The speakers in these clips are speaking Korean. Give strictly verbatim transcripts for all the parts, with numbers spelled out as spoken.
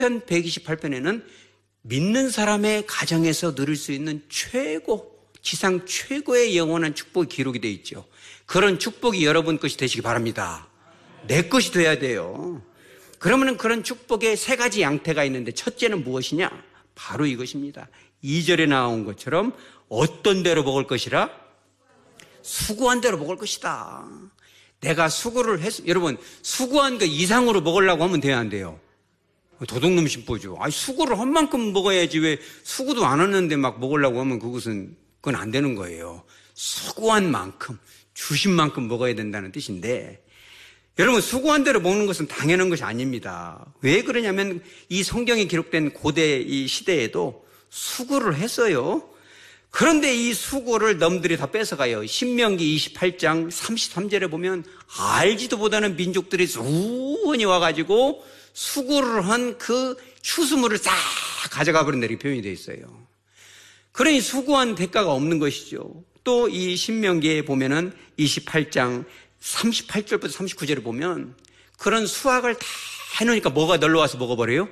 편 백이십팔 편에는 믿는 사람의 가정에서 누릴 수 있는 최고, 지상 최고의 영원한 축복이 기록이 되어 있죠. 그런 축복이 여러분 것이 되시기 바랍니다. 내 것이 돼야 돼요. 그러면 그런 축복에 세 가지 양태가 있는데 첫째는 무엇이냐? 바로 이것입니다. 이 절에 나온 것처럼 어떤 대로 먹을 것이라? 수고한 대로 먹을 것이다. 내가 수고를 해서, 여러분, 수고한 것 이상으로 먹으려고 하면 돼야 안 돼요. 도둑놈 심보죠. 아니, 수고를 한 만큼 먹어야지 왜 수고도 안 하는데 막 먹으려고 하면 그것은, 그건 안 되는 거예요. 수고한 만큼, 주신 만큼 먹어야 된다는 뜻인데, 여러분, 수고한 대로 먹는 것은 당연한 것이 아닙니다. 왜 그러냐면 이 성경에 기록된 고대 이 시대에도 수고를 했어요. 그런데 이 수고를 넘들이 다 뺏어가요. 신명기 이십팔 장 삼십삼 절에 보면 알지도 못하는 민족들이 수원이 와가지고 수고를 한 그 추수물을 싹 가져가 버린다 이렇게 표현이 되어 있어요. 그러니 수고한 대가가 없는 것이죠. 또 이 신명기에 보면은 이십팔 장 삼십팔 절부터 삼십구 절에 보면 그런 수확을 다 해놓으니까 뭐가 널러와서 먹어버려요?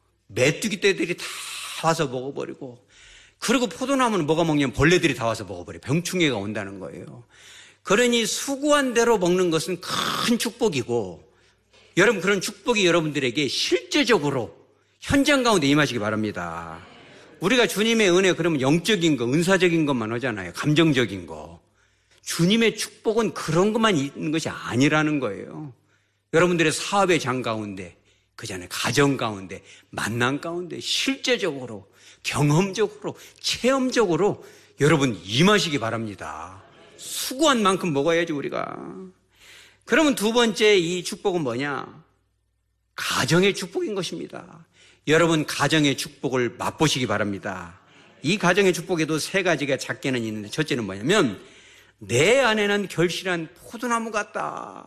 메뚜기 떼들이 다 와서 먹어버리고, 그리고 포도나무는 뭐가 먹냐면 벌레들이 다 와서 먹어버려요. 병충해가 온다는 거예요. 그러니 수고한 대로 먹는 것은 큰 축복이고, 여러분 그런 축복이 여러분들에게 실제적으로 현장 가운데 임하시기 바랍니다. 우리가 주님의 은혜 그러면 영적인 거, 은사적인 것만 하잖아요. 감정적인 거. 주님의 축복은 그런 것만 있는 것이 아니라는 거예요. 여러분들의 사업의 장 가운데, 그 전에 가정 가운데, 만남 가운데 실제적으로, 경험적으로, 체험적으로 여러분 임하시기 바랍니다. 수고한 만큼 먹어야지 우리가. 그러면 두 번째 이 축복은 뭐냐? 가정의 축복인 것입니다. 여러분 가정의 축복을 맛보시기 바랍니다. 이 가정의 축복에도 세 가지가 작게는 있는데, 첫째는 뭐냐면 내 안에는 결실한 포도나무 같다.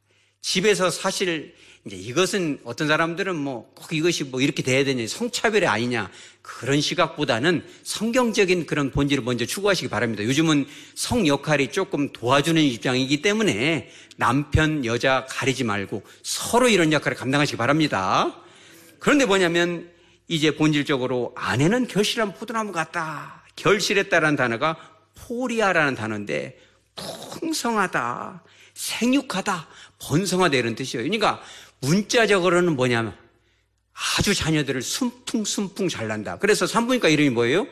집에서 사실 이제 이것은 어떤 사람들은 뭐 꼭 이것이 뭐 이렇게 돼야 되냐, 성차별이 아니냐, 그런 시각보다는 성경적인 그런 본질을 먼저 추구하시기 바랍니다. 요즘은 성 역할이 조금 도와주는 입장이기 때문에 남편, 여자 가리지 말고 서로 이런 역할을 감당하시기 바랍니다. 그런데 뭐냐면 이제 본질적으로 아내는 결실한 포도나무 같다. 결실했다라는 단어가 포리아라는 단어인데 풍성하다, 생육하다, 번성하다 이런 뜻이에요. 그러니까 문자적으로는 뭐냐면 아주 자녀들을 순풍순풍 잘난다. 그래서 산부인과 이름이 뭐예요?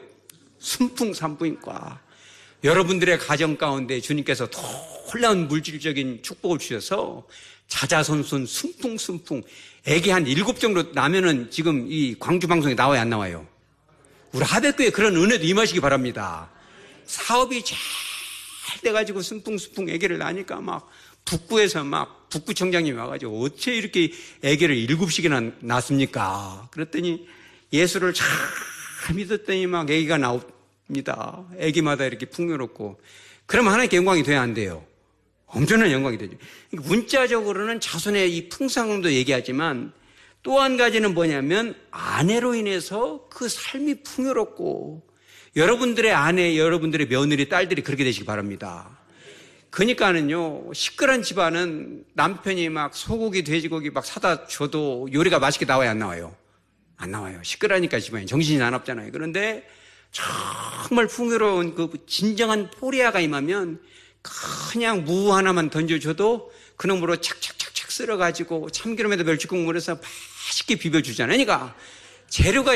순풍산부인과. 여러분들의 가정 가운데 주님께서 놀라운 물질적인 축복을 주셔서 자자손손 순풍순풍, 애기 한 일곱 정도 나면은 지금 이 광주 방송에 나와요, 안 나와요? 우리 하백교에 그런 은혜도 임하시기 바랍니다. 사업이 잘 돼가지고 순풍순풍 애기를 낳으니까 막 북구에서 막 북구청장님이 와가지고 어째 이렇게 애기를 일곱씩이나 낳습니까? 그랬더니 예수를 잘 믿었더니 막 애기가 나옵니다. 애기마다 이렇게 풍요롭고. 그러면 하나님께 영광이 돼야 안 돼요? 엄청난 영광이 되죠. 문자적으로는 자손의 이 풍성함도 얘기하지만 또 한 가지는 뭐냐면 아내로 인해서 그 삶이 풍요롭고, 여러분들의 아내, 여러분들의 며느리, 딸들이 그렇게 되시기 바랍니다. 그러니까는요, 시끄러운 집안은 남편이 막 소고기, 돼지고기 막 사다 줘도 요리가 맛있게 나와요, 안 나와요? 안 나와요. 시끄러우니까 집안이 정신이 사납잖아요. 그런데 정말 풍요로운 그 진정한 포리아가 임하면 그냥 무 하나만 던져줘도 그놈으로 착착착착 쓸어가지고 참기름에다 멸치국물에서 맛있게 비벼주잖아요. 그러니까 재료가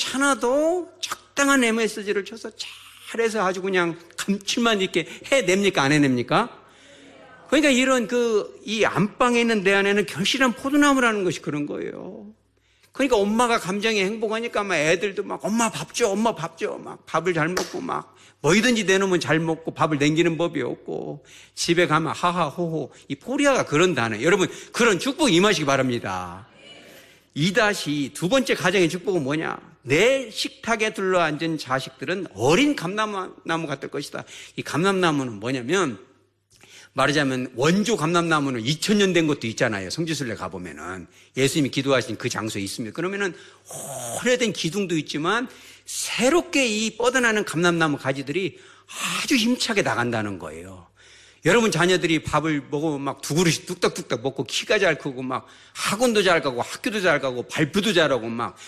시원찮아도 적당한 엠에스지를 쳐서 잘해서 아주 그냥 감칠맛 있게 해냅니까? 안 해냅니까? 그러니까 이런 그, 이 안방에 있는 내 안에는 결실한 포도나무라는 것이 그런 거예요. 그러니까 엄마가 감정이 행복하니까 막 애들도 막 엄마 밥 줘, 엄마 밥 줘. 막 밥을 잘 먹고 막 뭐이든지 내놓으면 잘 먹고 밥을 남기는 법이 없고, 집에 가면 하하호호. 이 포리아가 그런 단어. 여러분, 그런 축복 임하시기 바랍니다. 이 다시 두 번째 가정의 축복은 뭐냐? 내 식탁에 둘러앉은 자식들은 어린 감람나무 같을 것이다. 이 감람나무는 뭐냐면, 말하자면 원조 감람나무는 이천 년 된 것도 있잖아요. 성지순례 가보면은 예수님이 기도하신 그 장소에 있습니다. 그러면은 오래된 기둥도 있지만 새롭게 이 뻗어나는 감람나무 가지들이 아주 힘차게 나간다는 거예요. 여러분 자녀들이 밥을 먹으면 막 두 그릇씩 뚝딱뚝딱 먹고 키가 잘 크고 막 학원도 잘 가고 학교도 잘 가고 발표도 잘하고 막